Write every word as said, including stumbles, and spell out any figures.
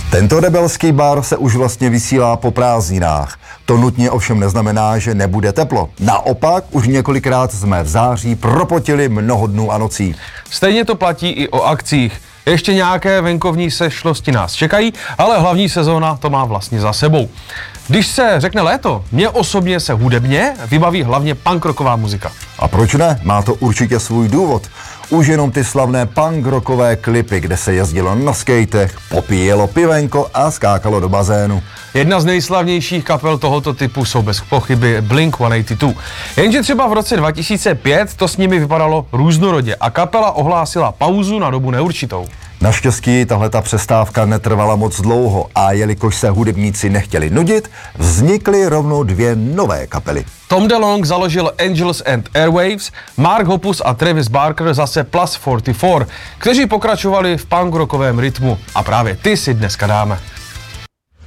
Tento rebelský bar se už vlastně vysílá po prázdninách. To nutně ovšem neznamená, že nebude teplo. Naopak, už několikrát jsme v září propotili mnoho dnů a nocí. Stejně to platí i o akcích. Ještě nějaké venkovní sešlosti nás čekají, ale hlavní sezóna to má vlastně za sebou. Když se řekne léto, mně osobně se hudebně vybaví hlavně punkrocková muzika. A proč ne? Má to určitě svůj důvod. Už jenom ty slavné punkrockové klipy, kde se jezdilo na skatech, popíjelo pivenko a skákalo do bazénu. Jedna z nejslavnějších kapel tohoto typu jsou bez pochyby Blink sto osmdesát dva. Jenže třeba v roce dva tisíce pět to s nimi vypadalo různorodě a kapela ohlásila pauzu na dobu neurčitou. Naštěstí tahle ta přestávka netrvala moc dlouho a jelikož se hudebníci nechtěli nudit, vznikly rovnou dvě nové kapely. Tom DeLonge založil Angels and Airwaves, Mark Hoppus a Travis Barker zase Plus čtyřicet čtyři, kteří pokračovali v punkrockovém rytmu a právě ty si dneska dáme.